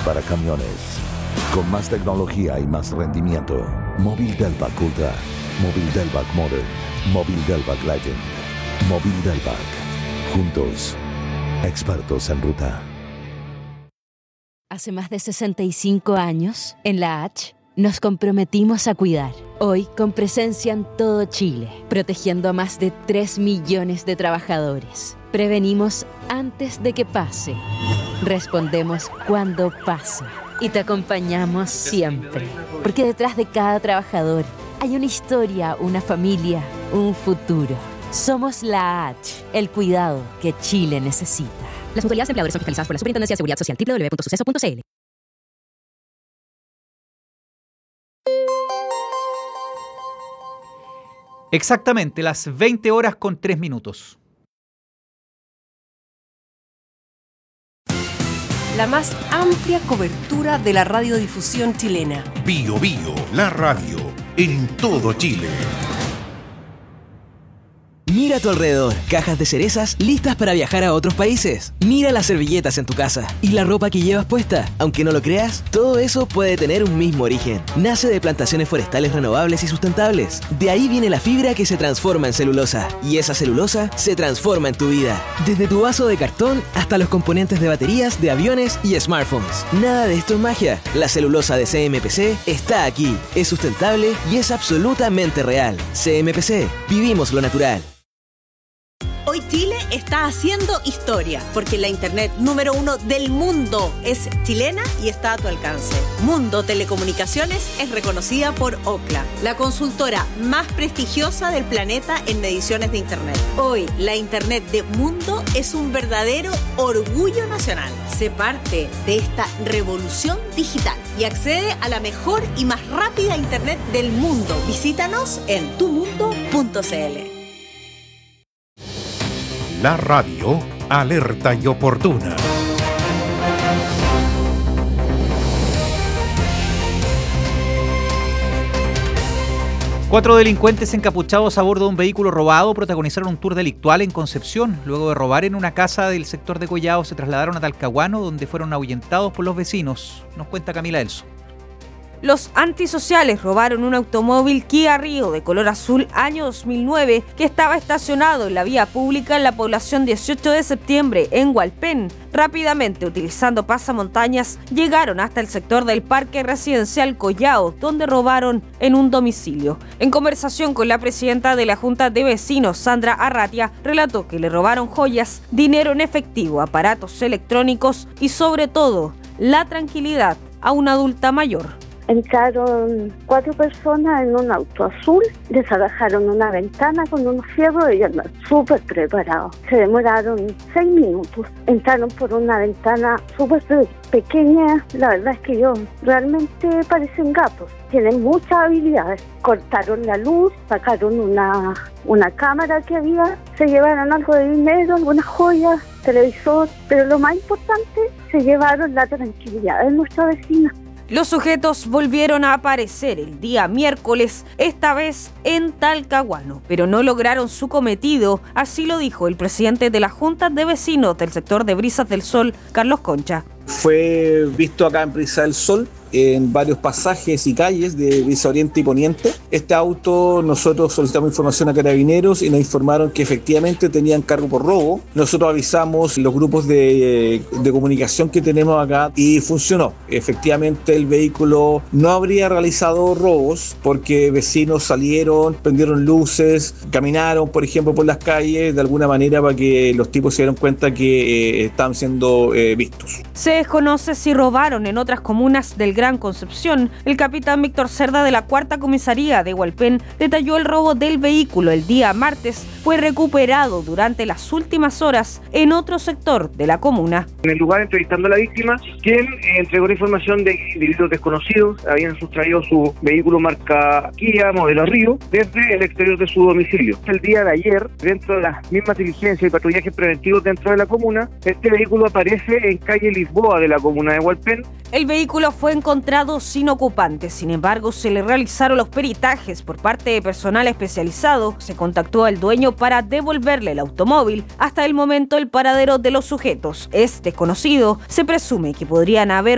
para camiones. Con más tecnología y más rendimiento. Móvil Delvac Ultra, Móvil Delvac Modern, Móvil Delvac Legend, Móvil Delvac. Juntos, expertos en ruta. Hace más de 65 años, en la H, nos comprometimos a cuidar. Hoy, con presencia en todo Chile, protegiendo a más de 3 millones de trabajadores. Prevenimos antes de que pase. Respondemos cuando pasa. Y te acompañamos siempre. Porque detrás de cada trabajador hay una historia, una familia, un futuro. Somos la H, el cuidado que Chile necesita. Las mutualidades de empleadores son fiscalizadas por la Superintendencia de Seguridad Social, www.suceso.cl. Exactamente, las 20:03. La más amplia cobertura de la radiodifusión chilena. Bio Bio, la radio, en todo Chile. Mira a tu alrededor, cajas de cerezas listas para viajar a otros países. Mira las servilletas en tu casa y la ropa que llevas puesta. Aunque no lo creas, todo eso puede tener un mismo origen. Nace de plantaciones forestales renovables y sustentables. De ahí viene la fibra que se transforma en celulosa. Y esa celulosa se transforma en tu vida. Desde tu vaso de cartón hasta los componentes de baterías, de aviones y smartphones. Nada de esto es magia. La celulosa de CMPC está aquí. Es sustentable y es absolutamente real. CMPC, vivimos lo natural. Hoy Chile está haciendo historia, porque la internet número 1 del mundo es chilena y está a tu alcance. Mundo Telecomunicaciones es reconocida por Ookla, la consultora más prestigiosa del planeta en mediciones de internet. Hoy, la internet de Mundo es un verdadero orgullo nacional. Sé parte de esta revolución digital y accede a la mejor y más rápida internet del mundo. Visítanos en tumundo.cl. La radio, alerta y oportuna. Cuatro delincuentes encapuchados a bordo de un vehículo robado protagonizaron un tour delictual en Concepción. Luego de robar en una casa del sector de Collao, se trasladaron a Talcahuano, donde fueron ahuyentados por los vecinos. Nos cuenta Camila Elso. Los antisociales robaron un automóvil Kia Rio de color azul año 2009 que estaba estacionado en la vía pública en la población 18 de septiembre en Hualpén. Rápidamente, utilizando pasamontañas, llegaron hasta el sector del Parque Residencial Collao, donde robaron en un domicilio. En conversación con la presidenta de la Junta de Vecinos, Sandra Arratia, relató que le robaron joyas, dinero en efectivo, aparatos electrónicos y sobre todo, la tranquilidad a una adulta mayor. Entraron 4 personas en un auto azul, desalajaron una ventana con unos fierros y andaban súper preparados. Se demoraron 6 minutos. Entraron por una ventana súper pequeña. La verdad es que ellos realmente parecen gatos. Tienen muchas habilidades. Cortaron la luz, sacaron una cámara que había, se llevaron algo de dinero, algunas joyas, televisor, pero lo más importante, se llevaron la tranquilidad de nuestra vecina. Los sujetos volvieron a aparecer el día miércoles, esta vez en Talcahuano, pero no lograron su cometido, así lo dijo el presidente de la Junta de Vecinos del sector de Brisas del Sol, Carlos Concha. Fue visto acá en Brisas del Sol, en varios pasajes y calles de Brisa Oriente y Poniente. Este auto, nosotros solicitamos información a Carabineros y nos informaron que efectivamente tenían cargo por robo. Nosotros avisamos los grupos de comunicación que tenemos acá y funcionó. Efectivamente el vehículo no habría realizado robos porque vecinos salieron, prendieron luces, caminaron, por ejemplo, por las calles de alguna manera para que los tipos se dieran cuenta que estaban siendo vistos. Se desconoce si robaron en otras comunas del Gran Concepción. El capitán Víctor Cerda de la 4ª Comisaría de Hualpén detalló el robo del vehículo el día martes. Fue recuperado durante las últimas horas en otro sector de la comuna. En el lugar, entrevistando a la víctima, quien entregó la información de individuos desconocidos habían sustraído su vehículo marca Kia, modelo Río, desde el exterior de su domicilio. El día de ayer, dentro de las mismas diligencias y patrullajes preventivos dentro de la comuna, este vehículo aparece en calle Lisboa de la comuna de Hualpén. El vehículo fue encontrado sin ocupantes, sin embargo se le realizaron los peritajes por parte de personal especializado. Se contactó al dueño para devolverle el automóvil. Hasta el momento el paradero de los sujetos es desconocido. Se presume que podrían haber